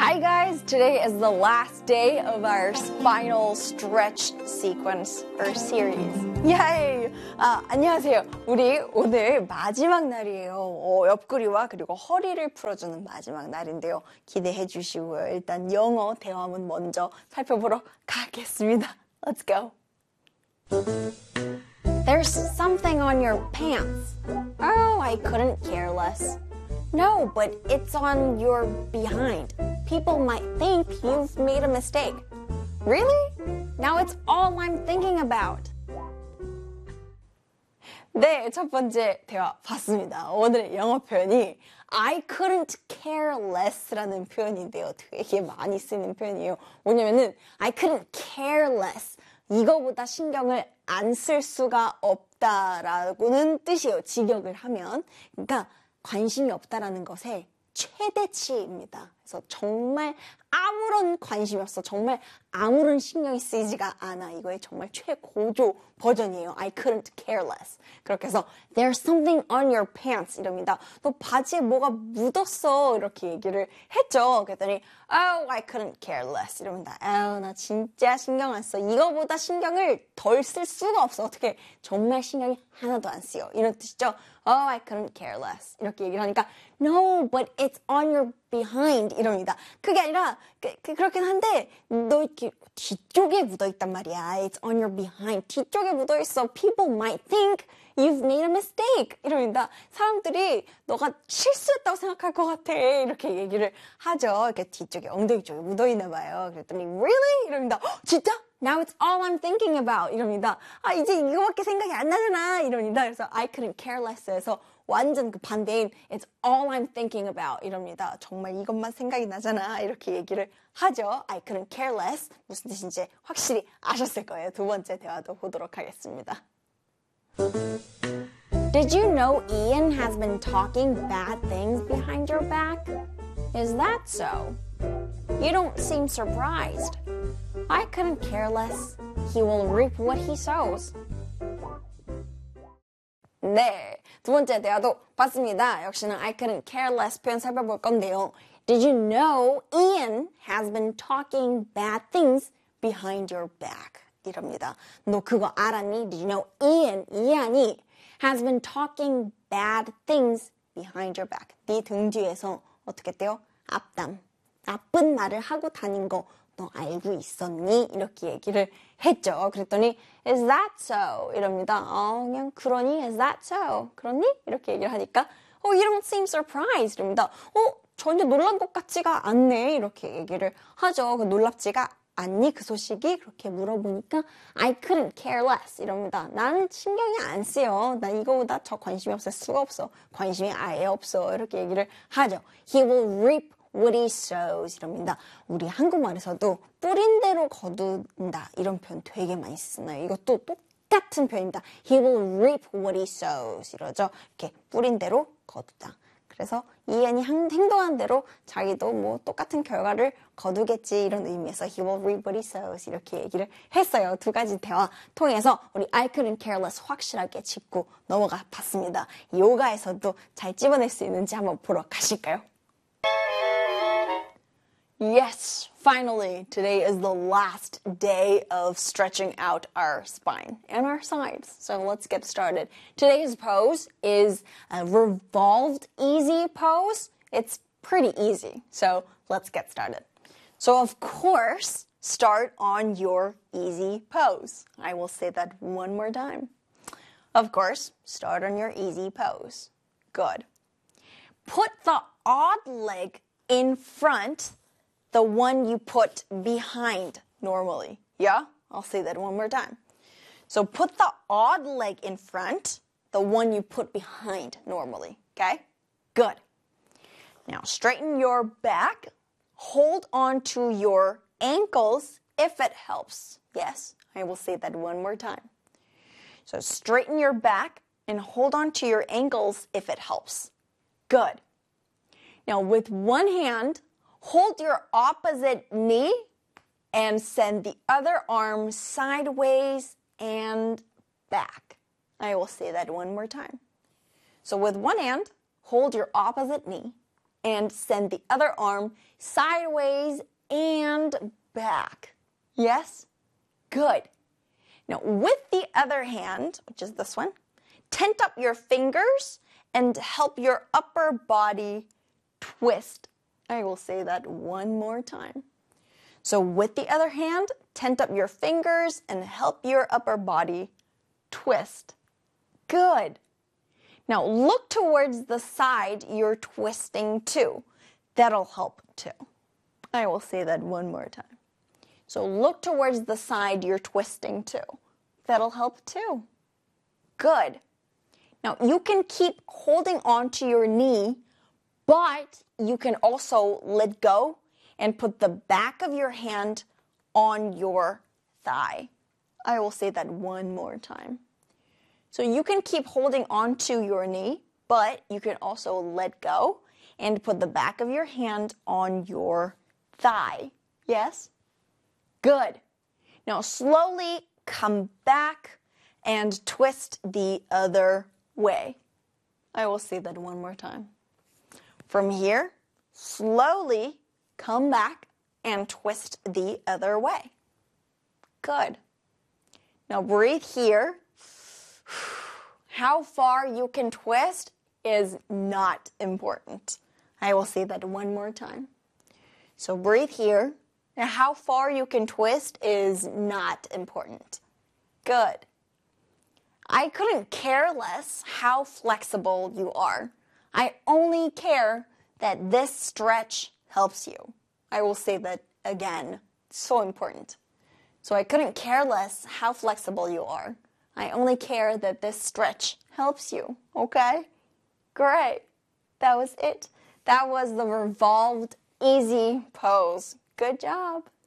Hi guys, today is the last day of our spinal stretch sequence or series. Yay! 안녕하세요. 우리 오늘 마지막 날이에요. 옆구리와 그리고 허리를 풀어주는 마지막 날인데요. 기대해 주시고요. 일단 영어 대화문 먼저 살펴보러 가겠습니다. Let's go. There's something on your pants. Oh, I couldn't care less. No, but it's on your behind. People might think you've made a mistake. Really? Now it's all I'm thinking about. 네, 첫 번째 대화 봤습니다. 오늘의 영어 표현이 I couldn't care less라는 표현인데요. 되게 많이 쓰는 표현이에요. 뭐냐면은 I couldn't care less. 이거보다 신경을 안 쓸 수가 없다라고는 뜻이에요. 직역을 하면. 그러니까 관심이 없다라는 것의 최대치입니다. 그래서 정말 아무런 관심이 없어. 정말 아무런 신경이 쓰이지가 않아. 이거의 정말 최고조 버전이에요. I couldn't care less. 그렇게 해서 There's something on your pants 이럽니다. 너 바지에 뭐가 묻었어. 이렇게 얘기를 했죠. 그랬더니 Oh, I couldn't care less 이럽니다. 나 진짜 신경 안 써. 이거보다 신경을 덜 쓸 수가 없어. 어떻게 정말 신경이 하나도 안 쓰여. 이런 뜻이죠. Oh, I couldn't care less. 이렇게 얘기를 하니까 No, but it's on your behind 이럽니다. 그게 아니라 그렇긴 한데 너 이렇게 뒤쪽에 묻어있단 말이야. It's on your behind. 뒤쪽에 묻어있어. People might think you've made a mistake. 이럽니다. 사람들이 너가 실수했다고 생각할 것 같아. 이렇게 얘기를 하죠. 이렇게 뒤쪽에 엉덩이 쪽에 묻어있나 봐요. 그랬더니 Really? 이럽니다. 진짜? Now it's all I'm thinking about. 이럽니다. 이제 이거밖에 생각이 안 나잖아. 이럽니다. 그래서 I couldn't care less에서 완전 그 반대인 It's all I'm thinking about 이럽니다. 정말 이것만 생각이 나잖아. 이렇게 얘기를 하죠. I couldn't care less. 무슨 뜻인지 확실히 아셨을 거예요. 두 번째 대화도 보도록 하겠습니다. Did you know Ian has been talking bad things behind your back? Is that so? You don't seem surprised. I couldn't care less. He will reap what he sows. 네, 두 번째 대화도 봤습니다. 역시나 I couldn't care less 표현 살펴볼 건데요. Did you know Ian has been talking bad things behind your back? 이럽니다. 너 그거 알았니? Did you know 이안이 has been talking bad things behind your back. 네 등 뒤에서 어떻게 했대요? 앞담, 나쁜 말을 하고 다닌 거 너 알고 있었니? 이렇게 얘기를 했죠. 그랬더니 Is that so? 이럽니다. 그냥 그러니? Is that so? 그러니? 이렇게 얘기를 하니까 You don't seem surprised. 이럽니다. 전혀 놀란 것 같지가 않네. 이렇게 얘기를 하죠. 놀랍지가 않니? 그 소식이? 그렇게 물어보니까 I couldn't care less. 이럽니다. 나는 신경이 안 쓰여. 나 이거보다 저 관심이 없을 수가 없어. 관심이 아예 없어. 이렇게 얘기를 하죠. He will reap what he sows 이럽니다. 우리 한국말에서도 뿌린 대로 거둔다 이런 표현 되게 많이 쓰나요? 이것도 똑같은 표현입니다. He will reap what he sows 이러죠. 이렇게 뿌린 대로 거두다. 그래서 이안이 행동한 대로 자기도 뭐 똑같은 결과를 거두겠지 이런 의미에서 He will reap what he sows 이렇게 얘기를 했어요. 두 가지 대화 통해서 우리 I couldn't care less 확실하게 짚고 넘어가 봤습니다. 요가에서도 잘 집어낼 수 있는지 한번 보러 가실까요? Yes, finally, today is the last day of stretching out our spine and our sides. So let's get started. Today's pose is a revolved easy pose. It's pretty easy. So let's get started. So of course, start on your easy pose. I will say that one more time. Of course, start on your easy pose. Good. Put the odd leg in front, the one you put behind normally. Yeah? I'll say that one more time. So put the odd leg in front, the one you put behind normally. Okay? Good. Now straighten your back. Hold on to your ankles if it helps. Yes? I will say that one more time. So straighten your back and hold on to your ankles if it helps. Good. Now with one hand, hold your opposite knee and send the other arm sideways and back. I will say that one more time. So with one hand, hold your opposite knee and send the other arm sideways and back. Yes? Good. Now, with the other hand, which is this one, tent up your fingers and help your upper body twist. I will say that one more time. So with the other hand, tent up your fingers and help your upper body twist. Good. Now look towards the side you're twisting to. That'll help too. I will say that one more time. So look towards the side you're twisting to. That'll help too. Good. Now you can keep holding on to your knee, but you can also let go and put the back of your hand on your thigh. I will say that one more time. So you can keep holding on to your knee, but you can also let go and put the back of your hand on your thigh. Yes? Good. Now slowly come back and twist the other way. I will say that one more time. From here, slowly come back and twist the other way. Good. Now breathe here. How far you can twist is not important. I will say that one more time. So breathe here. Now how far you can twist is not important. Good. I couldn't care less how flexible you are. I only care that this stretch helps you. I will say that again. It's so important. So I couldn't care less how flexible you are. I only care that this stretch helps you. Okay? Great. That was it. That was the revolved easy pose. Good job.